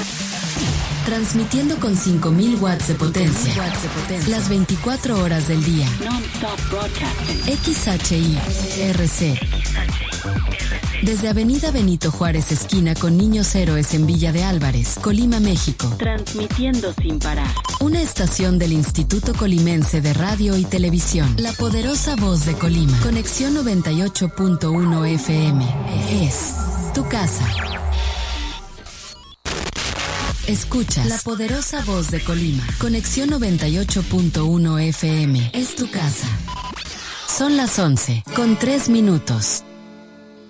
Transmitiendo con 5000 watts de potencia. Las 24 horas del día. XHI-RC. Desde Avenida Benito Juárez, esquina con Niños Héroes en Villa de Álvarez, Colima, México. Transmitiendo sin parar. Una estación del Instituto Colimense de Radio y Televisión. La poderosa voz de Colima. Conexión 98.1 FM. Es tu casa. Escuchas La poderosa voz de Colima. Conexión 98.1 FM. Es tu casa. Son las 11:03.